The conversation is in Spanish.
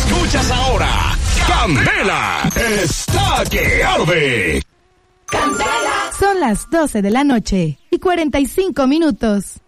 Escuchas ahora Candela está que arde. Candela. Son las 12 de la noche y 45 minutos.